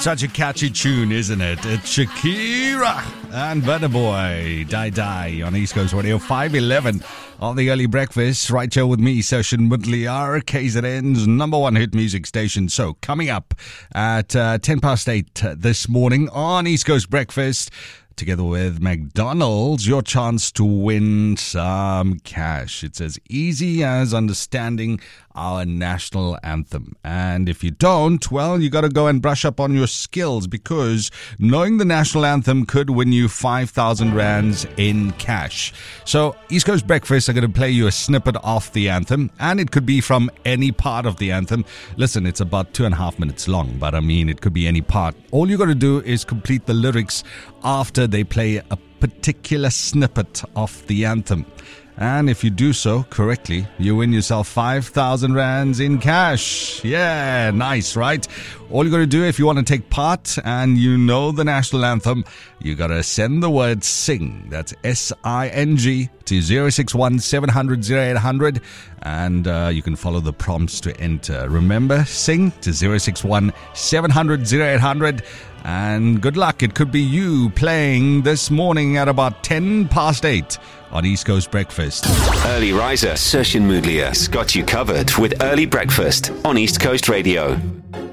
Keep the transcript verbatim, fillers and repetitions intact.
Such a catchy tune, isn't it? It's Shakira and Burna Boy, Die Die on East Coast Radio, five eleven on the early breakfast. Right here with me, Session Mudliar, K Z N's number one hit music station. So coming up at uh, ten past eight this morning on East Coast Breakfast, together with McDonald's, your chance to win some cash. It's as easy as understanding our national anthem. And if you don't, well, you got to go and brush up on your skills, because knowing the national anthem could win you five thousand rands in cash. So East Coast Breakfast are going to play you a snippet of the anthem, and it could be from any part of the anthem. Listen, it's about two and a half minutes long, but I mean, it could be any part. All you got to do is complete the lyrics after they play a particular snippet of the anthem. And if you do so correctly, you win yourself five thousand rands in cash. Yeah, nice, right? All you got to do if you want to take part and you know the national anthem, you got to send the word SING, that's S I N G, to zero six one seven hundred oh eight hundred, and uh, you can follow the prompts to enter. Remember, SING to zero six one seven hundred oh eight hundred. And good luck. It could be you playing this morning at about ten past eight on East Coast Breakfast. Early riser Session Mudliar's got you covered with Early Breakfast on East Coast Radio.